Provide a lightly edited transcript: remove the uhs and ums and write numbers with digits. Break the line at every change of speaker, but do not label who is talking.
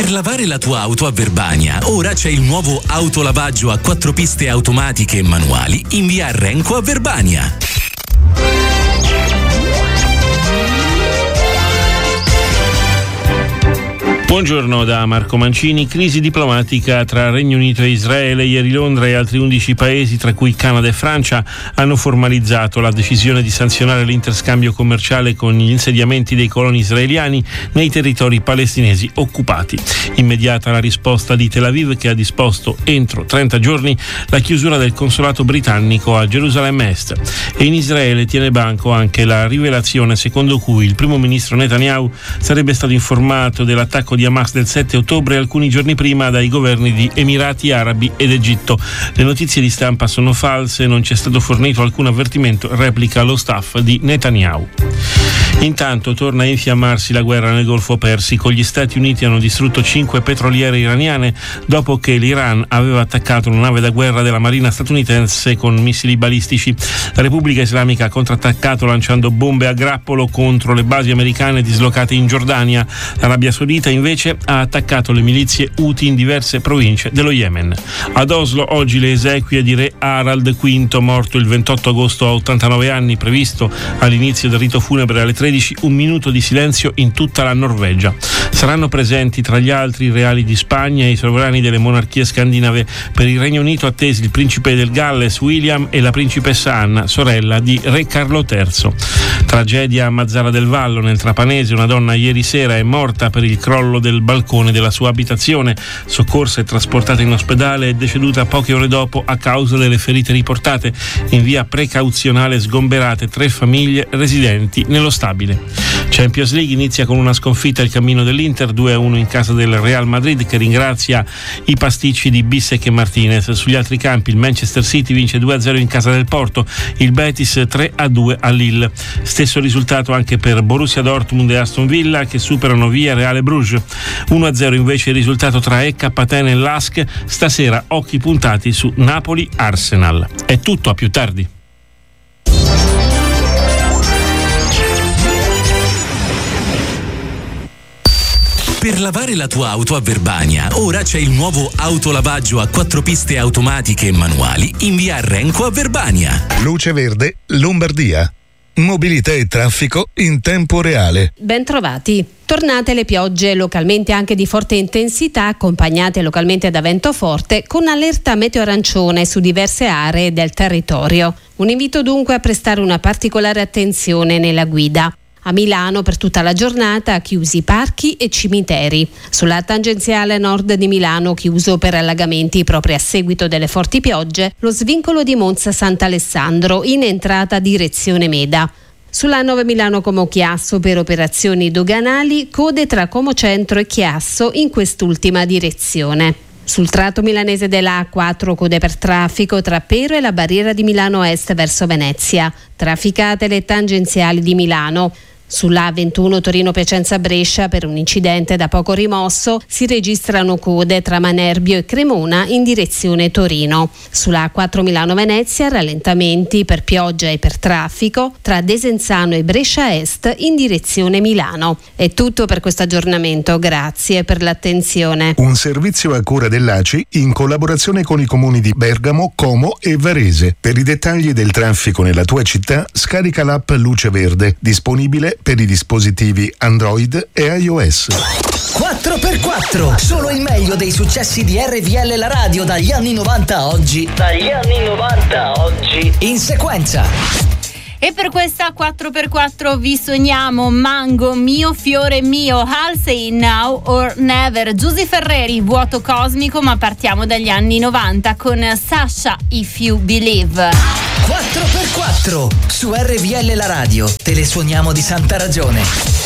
Per lavare la tua auto a Verbania, ora c'è il nuovo autolavaggio a 4 piste automatiche e manuali in via Renco a Verbania.
Buongiorno da Marco Mancini. Crisi diplomatica tra Regno Unito e Israele. Ieri Londra e altri 11 paesi, tra cui Canada e Francia, hanno formalizzato la decisione di sanzionare l'interscambio commerciale con gli insediamenti dei coloni israeliani nei territori palestinesi occupati. Immediata la risposta di Tel Aviv, che ha disposto entro 30 giorni la chiusura del consolato britannico a Gerusalemme Est. E in Israele tiene banco anche la rivelazione secondo cui il primo ministro Netanyahu sarebbe stato informato dell'attacco di Hamas del 7 ottobre alcuni giorni prima dai governi di Emirati Arabi ed Egitto. Le notizie di stampa sono false, non ci è stato fornito alcun avvertimento, replica lo staff di Netanyahu. Intanto torna a infiammarsi la guerra nel Golfo Persico. Gli Stati Uniti hanno distrutto 5 petroliere iraniane dopo che l'Iran aveva attaccato una nave da guerra della marina statunitense con missili balistici. La Repubblica Islamica ha contrattaccato lanciando bombe a grappolo contro le basi americane dislocate in Giordania. L'Arabia Saudita invece ha attaccato le milizie Houthi in diverse province dello Yemen. Ad Oslo oggi le esequie di re Harald V, morto il 28 agosto a 89 anni, previsto all'inizio del rito funebre alle 13, un minuto di silenzio in tutta la Norvegia. Saranno presenti tra gli altri i reali di Spagna e i sovrani delle monarchie scandinave. Per il Regno Unito attesi il principe del Galles William e la principessa Anna, sorella di re Carlo III. Tragedia a Mazara del Vallo nel Trapanese. Una donna ieri sera è morta per il crollo del balcone della sua abitazione. Soccorsa e trasportata in ospedale, è deceduta poche ore dopo a causa delle ferite riportate. In via precauzionale sgomberate 3 famiglie residenti nello stabile. Champions League inizia con una sconfitta il cammino dell'Inter, 2-1 in casa del Real Madrid, che ringrazia i pasticci di Bissek e Martinez. Sugli altri campi il Manchester City vince 2-0 in casa del Porto, il Betis 3-2 a Lille. Stesso risultato anche per Borussia Dortmund e Aston Villa, che superano via Reale Bruges. 1-0 invece il risultato tra EK Atene e LASK. Stasera occhi puntati su Napoli-Arsenal. È tutto, a più tardi.
Per lavare la tua auto a Verbania, ora c'è il nuovo autolavaggio a 4 piste automatiche e manuali in via Renco a Verbania.
Luce Verde, Lombardia. Mobilità e traffico in tempo reale.
Ben trovati. Tornate le piogge, localmente anche di forte intensità, accompagnate localmente da vento forte, con allerta meteo arancione su diverse aree del territorio. Un invito dunque a prestare una particolare attenzione nella guida. A Milano per tutta la giornata chiusi parchi e cimiteri. Sulla tangenziale nord di Milano chiuso per allagamenti proprio a seguito delle forti piogge lo svincolo di Monza Sant'Alessandro in entrata direzione Meda. Sulla 9 Milano Como Chiasso per operazioni doganali code tra Como Centro e Chiasso in quest'ultima direzione. Sul tratto milanese della A4 code per traffico tra Pero e la barriera di Milano Est verso Venezia. Trafficate le tangenziali di Milano. Sulla A21 Torino-Piacenza-Brescia per un incidente da poco rimosso si registrano code tra Manerbio e Cremona in direzione Torino. Sulla A4 Milano-Venezia rallentamenti per pioggia e per traffico tra Desenzano e Brescia Est in direzione Milano. È tutto per questo aggiornamento, grazie per l'attenzione.
Un servizio a cura dell'ACI in collaborazione con i comuni di Bergamo, Como e Varese. Per i dettagli del traffico nella tua città scarica l'app Luce Verde, disponibile per i dispositivi Android e iOS.
4x4, solo il meglio dei successi di RVL la radio dagli anni 90 a oggi. In sequenza.
E per questa 4x4 vi sogniamo Mango, Mio fiore mio, Halsey, Now or Never, Giusy Ferreri, Vuoto cosmico, ma partiamo dagli anni 90 con Sasha, If You Believe.
4x4 su RVL la radio, te le suoniamo di santa ragione.